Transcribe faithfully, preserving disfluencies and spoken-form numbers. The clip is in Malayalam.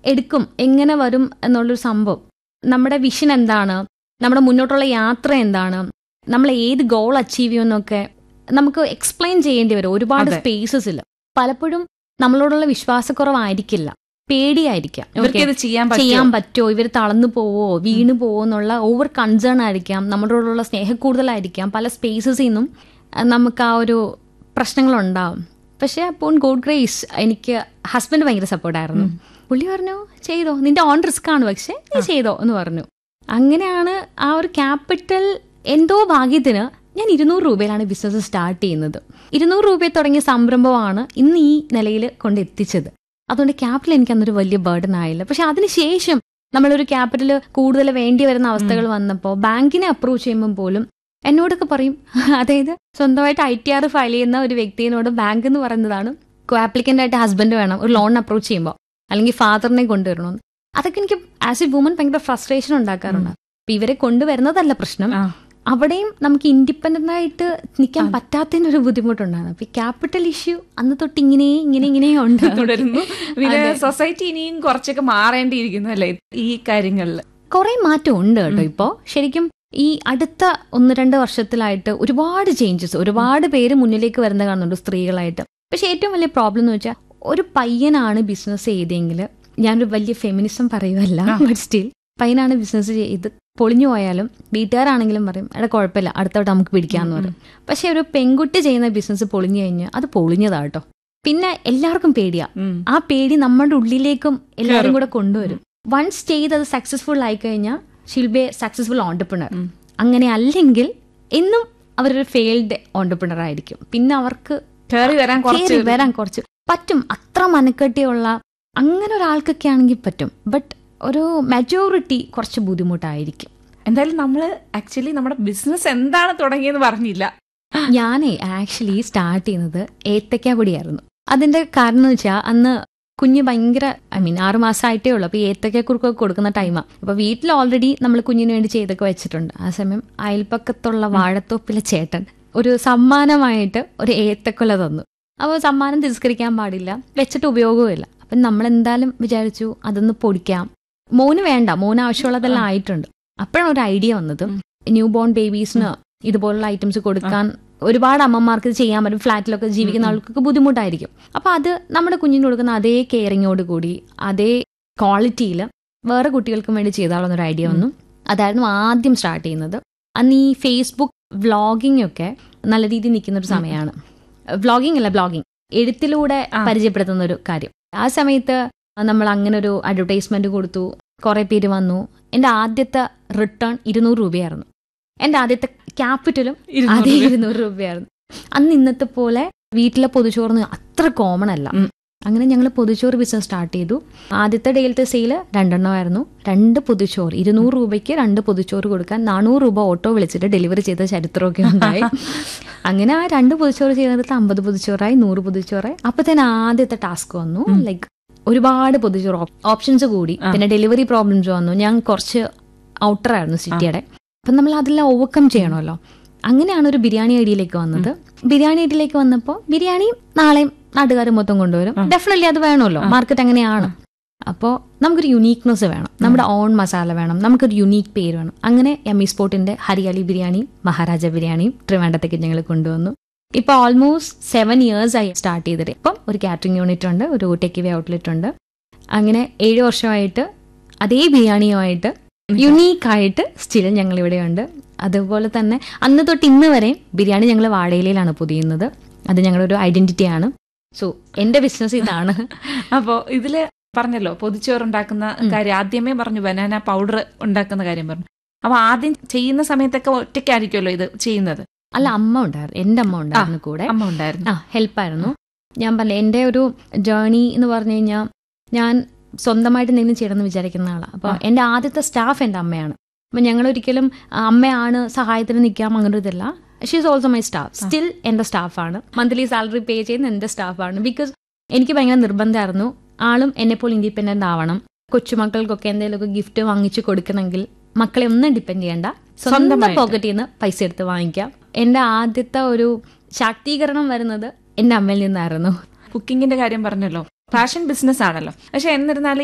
എടുക്കും, എങ്ങനെ വരും എന്നുള്ളൊരു സംഭവം, നമ്മുടെ വിഷൻ എന്താണ്, നമ്മുടെ മുന്നോട്ടുള്ള യാത്ര എന്താണ്, നമ്മൾ ഏത് ഗോൾ അച്ചീവ് ചെയ്യുമെന്നൊക്കെ നമുക്ക് എക്സ്പ്ലെയിൻ ചെയ്യേണ്ടി വരും ഒരുപാട് സ്പേസസിൽ. പലപ്പോഴും നമ്മളോടുള്ള വിശ്വാസക്കുറവായിരിക്കില്ല, പേടിയായിരിക്കാം. ചെയ്യാൻ പറ്റുമോ, ഇവർ തളർന്നു പോവോ, വീണു പോവോ എന്നുള്ള ഓവർ കൺസേൺ ആയിരിക്കാം, നമ്മളോടുള്ള സ്നേഹക്കൂടുതലായിരിക്കാം. പല സ്പേസസിൽ നിന്നും നമുക്ക് ആ ഒരു പ്രശ്നങ്ങളുണ്ടാവും. പക്ഷെ അപ്പോൾ ഗോഡ് ഗ്രേസ് എനിക്ക് ഹസ്ബൻഡ് ഭയങ്കര സപ്പോർട്ടായിരുന്നു. പുള്ളി പറഞ്ഞു ചെയ്തോ, നിന്റെ ഓൺ റിസ്ക് ആണ്, പക്ഷെ നീ ചെയ്തോ എന്ന് പറഞ്ഞു. അങ്ങനെയാണ് ആ ഒരു ക്യാപിറ്റൽ എന്തോ ഭാഗ്യത്തിന് ഞാൻ ഇരുന്നൂറ് രൂപയിലാണ് ബിസിനസ് സ്റ്റാർട്ട് ചെയ്യുന്നത്. ഇരുന്നൂറ് രൂപയിൽ തുടങ്ങിയ സംരംഭമാണ് ഇന്ന് ഈ നിലയിൽ കൊണ്ടെത്തിച്ചത്. അതുകൊണ്ട് ക്യാപിറ്റൽ എനിക്ക് അന്നൊരു വലിയ ബർഡൻ ആയില്ല. പക്ഷെ അതിനുശേഷം നമ്മളൊരു ക്യാപിറ്റൽ കൂടുതൽ വേണ്ടി വരുന്ന അവസ്ഥകൾ വന്നപ്പോൾ ബാങ്കിനെ അപ്രോച്ച് ചെയ്യുമ്പോൾ പോലും എന്നോടൊക്കെ പറയും, അതായത് സ്വന്തമായിട്ട് ഐ ടി ആർ ഫയൽ ചെയ്യുന്ന ഒരു വ്യക്തിയോട് ബാങ്ക് എന്ന് പറയുന്നതാണ് കോ ആപ്ലിക്കൻ്റ് ആയിട്ട് ഹസ്ബൻഡ് വേണം ഒരു ലോൺ അപ്രോച്ച് ചെയ്യുമ്പോൾ, അല്ലെങ്കിൽ ഫാദറിനെ കൊണ്ടുവരണമെന്ന്. അതൊക്കെ എനിക്ക് ആസ് എ വുമൻ ഭയങ്കര ഫ്രസ്ട്രേഷൻ ഉണ്ടാക്കാറുണ്ട്. അപ്പൊ ഇവരെ കൊണ്ടുവരുന്നതല്ല പ്രശ്നം, അവിടെയും നമുക്ക് ഇൻഡിപെൻഡന്റ് ആയിട്ട് നിൽക്കാൻ പറ്റാത്തതിനൊരു ബുദ്ധിമുട്ടുണ്ടാണ്. അപ്പൊ ഈ ക്യാപിറ്റൽ ഇഷ്യൂ അന്ന് തൊട്ട് ഇങ്ങനെ ഇങ്ങനെ ഇങ്ങനെ ഉണ്ട് തുടരുന്നു. പിന്നെ സൊസൈറ്റി ഇനിയും കുറച്ചൊക്കെ മാറേണ്ടിയിരിക്കുന്നു അല്ലേ ഈ കാര്യങ്ങളിൽ? കുറെ മാറ്റം ഉണ്ട് കേട്ടോ. ഇപ്പോ ശരിക്കും ഈ അടുത്ത ഒന്ന് രണ്ട് വർഷത്തിലായിട്ട് ഒരുപാട് ചേഞ്ചസ്, ഒരുപാട് പേര് മുന്നിലേക്ക് വരുന്നത് കാണുന്നുണ്ട് സ്ത്രീകളായിട്ട്. പക്ഷെ ഏറ്റവും വലിയ പ്രോബ്ലം എന്ന് വെച്ചാൽ ഒരു പയ്യനാണ് ബിസിനസ് ചെയ്തെങ്കിൽ, ഞാനൊരു വലിയ ഫെമിനിസം പറയുമല്ല, ബട്ട് സ്റ്റിൽ പയ്യനാണ് ബിസിനസ് ചെയ്ത് പൊളിഞ്ഞു പോയാലും വീട്ടുകാരാണെങ്കിലും പറയും എടാ കുഴപ്പമില്ല അടുത്തോട്ട് നമുക്ക് പിടിക്കാന്ന് പറയും. പക്ഷെ ഒരു പെൺകുട്ടി ചെയ്യുന്ന ബിസിനസ് പൊളിഞ്ഞു കഴിഞ്ഞാൽ അത് പൊളിഞ്ഞതാട്ടോ. പിന്നെ എല്ലാവർക്കും പേടിയാ. ആ പേടി നമ്മുടെ ഉള്ളിലേക്കും എല്ലാവരും കൂടെ കൊണ്ടുവരും. വൺസ് ചെയ്ത് അത് സക്സസ്ഫുൾ ആയി കഴിഞ്ഞാൽ ഷിൽ ബി സക്സസ്ഫുൾ ഓണ്ടർപ്രണർ. അങ്ങനെ അല്ലെങ്കിൽ എന്നും അവരൊരു ഫെയിൽഡ് ഓണ്ടർപ്രണർ ആയിരിക്കും. പിന്നെ അവർക്ക് കയറി വരാൻ കുറച്ച് വരാൻ കുറച്ച് പറ്റും. അത്ര മനക്കെട്ടിയുള്ള അങ്ങനെ ഒരാൾക്കൊക്കെ ആണെങ്കിൽ പറ്റും. ബട്ട് ഒരു മെജോറിറ്റി കുറച്ച് ബുദ്ധിമുട്ടായിരിക്കും. എന്തായാലും നമ്മള് ആക്ച്വലി നമ്മുടെ ബിസിനസ് എന്താണ് തുടങ്ങിയെന്ന് പറഞ്ഞില്ല. ഞാനേ ആക്ച്വലി സ്റ്റാർട്ട് ചെയ്യുന്നത് ഏത്തക്കാപ്പൊടിയായിരുന്നു. അതിന്റെ കാരണം എന്ന് വെച്ചാൽ അന്ന് കുഞ്ഞ് ഭയങ്കര ഐ മീൻ ആറ് മാസമായിട്ടേ ഉള്ളൂ. അപ്പൊ ഈ ഏത്തക്കക്കുറുക്കൊക്കെ കൊടുക്കുന്ന ടൈമാണ്. അപ്പൊ വീട്ടിൽ ഓൾറെഡി നമ്മൾ കുഞ്ഞിന് വേണ്ടി ചെയ്തൊക്കെ വെച്ചിട്ടുണ്ട്. ആ സമയം അയൽപ്പക്കത്തുള്ള വാഴത്തോപ്പിലെ ചേട്ടൻ ഒരു സമ്മാനമായിട്ട് ഒരു ഏത്തക്കൊല തന്നു. അപ്പോൾ സമ്മാനം തിരസ്കരിക്കാൻ പാടില്ല, വെച്ചിട്ട് ഉപയോഗവുമില്ല. അപ്പം നമ്മൾ എന്തായാലും വിചാരിച്ചു അതൊന്ന് പൊടിക്കാം. മോന് വേണ്ട, മോന് ആവശ്യമുള്ളതെല്ലാം ആയിട്ടുണ്ട്. അപ്പോഴാണ് ഒരു ഐഡിയ വന്നത്, ന്യൂ ബോൺ ബേബീസിന് ഇതുപോലുള്ള ഐറ്റംസ് കൊടുക്കാൻ ഒരുപാട് അമ്മമാർക്ക് ഇത് ചെയ്യാൻ പറ്റും. ഫ്ലാറ്റിലൊക്കെ ജീവിക്കുന്ന ആൾക്കൊക്കെ ബുദ്ധിമുട്ടായിരിക്കും. അപ്പൊ അത് നമ്മുടെ കുഞ്ഞിന് കൊടുക്കുന്ന അതേ കെയറിങ്ങോട് കൂടി അതേ ക്വാളിറ്റിയിൽ വേറെ കുട്ടികൾക്കും വേണ്ടി ചെയ്താളെന്നൊരു ഐഡിയ വന്നു. അതായിരുന്നു ആദ്യം സ്റ്റാർട്ട് ചെയ്യുന്നത്. അന്ന് ഈ ഫേസ്ബുക്ക് വ്ളോഗിംഗ് ഒക്കെ നല്ല രീതിയിൽ നിൽക്കുന്ന ഒരു സമയമാണ്. വ്ളോഗിംഗ് അല്ല ബ്ലോഗിംഗ്, എഴുത്തിലൂടെ പരിചയപ്പെടുത്തുന്ന ഒരു കാര്യം. ആ സമയത്ത് നമ്മൾ അങ്ങനെ ഒരു അഡ്വർടൈസ്മെന്റ് കൊടുത്തു, കുറെ പേര് വന്നു. എൻ്റെ ആദ്യത്തെ റിട്ടേൺ ഇരുന്നൂറ് രൂപയായിരുന്നു. എൻ്റെ ആദ്യത്തെ ക്യാപിറ്റലും അതേ ഇരുന്നൂറ് രൂപയായിരുന്നു. അന്ന് ഇന്നത്തെ പോലെ വീട്ടിലെ പൊതിച്ചോറിന് അത്ര കോമൺ അല്ല. അങ്ങനെ ഞങ്ങൾ പൊതിച്ചോറ് ബിസിനസ് സ്റ്റാർട്ട് ചെയ്തു. ആദ്യത്തെ ഡേയിലത്തെ സെയില് രണ്ടെണ്ണമായിരുന്നു. രണ്ട് പൊതിച്ചോറ് ഇരുന്നൂറ് രൂപയ്ക്ക് രണ്ട് പൊതിച്ചോറ് കൊടുക്കാൻ നാനൂറ് രൂപ ഓട്ടോ വിളിച്ചിട്ട് ഡെലിവറി ചെയ്ത ചരിത്രമൊക്കെ ഉണ്ടായി. അങ്ങനെ ആ രണ്ട് പൊതിച്ചോറ് ചെയ്യുന്നിടത്ത് അമ്പത് പൊതിച്ചോറായി, നൂറ് പൊതിച്ചോറായി. അപ്പൊ തന്നെ ആദ്യത്തെ ടാസ്ക് വന്നു, ലൈക്ക് ഒരുപാട് പൊതിച്ചോറ് ഓപ്ഷൻസ് കൂടി. പിന്നെ ഡെലിവറി പ്രോബ്ലംസ് വന്നു. ഞാൻ കുറച്ച് ഔട്ടർ ആയിരുന്നു സിറ്റിയുടെ. അപ്പം നമ്മൾ അതെല്ലാം ഓവർകം ചെയ്യണമല്ലോ. അങ്ങനെയാണ് ഒരു ബിരിയാണി ഐഡിയയിലേക്ക് വന്നത്. ബിരിയാണി ഐഡിയയിലേക്ക് വന്നപ്പോൾ ബിരിയാണി നാളെയും നാട്ടുകാർ മൊത്തം കൊണ്ടുവരും. ഡെഫിനറ്റ്ലി അത് വേണമല്ലോ, മാർക്കറ്റ് അങ്ങനെയാണ്. അപ്പോൾ നമുക്കൊരു യുണീക്നെസ് വേണം, നമ്മുടെ ഓൺ മസാല വേണം, നമുക്കൊരു യുണീക്ക് പേര് വേണം. അങ്ങനെ എമ്മി സ്പോട്ടിന്റെ ഹരിയാലി ബിരിയാണിയും മഹാരാജ ബിരിയാണിയും ട്രിവാൻഡ്രത്തേക്ക് ഞങ്ങൾ കൊണ്ടുവന്നു. ഇപ്പൊ ഓൾമോസ്റ്റ് സെവൻ ഇയേഴ്സ് ആയി സ്റ്റാർട്ട് ചെയ്തിട്ട്. ഇപ്പം ഒരു കാറ്ററിംഗ് യൂണിറ്റ് ഉണ്ട്, ഒരു ടേക്ക് അവേ ഔട്ട്ലെറ്റ് ഉണ്ട്. അങ്ങനെ ഏഴ് വർഷമായിട്ട് അതേ ബിരിയാണിയുമായിട്ട് യുണീക്കായിട്ട് സ്റ്റിൽ ഞങ്ങൾ ഇവിടെയുണ്ട്. അതുപോലെ തന്നെ അന്ന് തൊട്ട് ഇന്ന് വരെ ബിരിയാണി ഞങ്ങൾ വാഴയിലയിലാണ് പൊതിയുന്നത്. അത് ഞങ്ങളുടെ ഒരു ഐഡന്റിറ്റിയാണ്. സോ എന്റെ ബിസിനസ് ഇതാണ്. അപ്പോൾ ഇതില് പറഞ്ഞല്ലോ പൊതിച്ചോറ് ഉണ്ടാക്കുന്ന കാര്യം, ആദ്യമേ പറഞ്ഞു ബനാന പൗഡർ ഉണ്ടാക്കുന്ന കാര്യം പറഞ്ഞു. അപ്പൊ ആദ്യം ചെയ്യുന്ന സമയത്തൊക്കെ ഒറ്റയ്ക്കായിരിക്കുമല്ലോ ഇത് ചെയ്യുന്നത്? അല്ല, അമ്മ ഉണ്ടായിരുന്നു, എന്റെ അമ്മ ഉണ്ടായിരുന്നു കൂടെ. അമ്മ ഉണ്ടായിരുന്നു, ആ ഹെൽപ്പായിരുന്നു. ഞാൻ പറഞ്ഞ എന്റെ ഒരു ജേർണി എന്ന് പറഞ്ഞു കഴിഞ്ഞാൽ ഞാൻ സ്വന്തമായിട്ട് എന്തെങ്കിലും ചെയ്യണമെന്ന് വിചാരിക്കുന്ന ആളാണ്. അപ്പൊ എന്റെ ആദ്യത്തെ സ്റ്റാഫ് എന്റെ അമ്മയാണ്. അപ്പൊ ഞങ്ങൾ ഒരിക്കലും അമ്മയാണ് സഹായത്തിന് നിൽക്കാം അങ്ങനെ ഇതല്ല. She is also my staff. Still എന്റെ സ്റ്റാഫാണ്, മന്ത്ലി സാലറി പേ ചെയ്യുന്ന എന്റെ സ്റ്റാഫാണ്. ബിക്കോസ് എനിക്ക് ഭയങ്കര നിർബന്ധമായിരുന്നു ആളും എന്നെപ്പോലെ ഇൻഡിപെൻഡന്റ് ആവണം. കൊച്ചുമക്കൾക്കൊക്കെ എന്തെങ്കിലുമൊക്കെ ഗിഫ്റ്റ് വാങ്ങിച്ചു കൊടുക്കണമെങ്കിൽ മക്കളെ ഒന്നും ഡിപ്പെൻഡ് ചെയ്യണ്ട, സ്വന്തം പോക്കറ്റിൽ നിന്ന് പൈസ എടുത്ത് വാങ്ങിക്കാം. എന്റെ ആദ്യത്തെ ഒരു ശാക്തീകരണം വരുന്നത് എന്റെ അമ്മയിൽ നിന്നായിരുന്നു. കുക്കിങ്ങിന്റെ കാര്യം പറഞ്ഞല്ലോ, ഫാഷൻ ബിസിനസ് ആണല്ലോ. പക്ഷെ എന്നിരുന്നാലും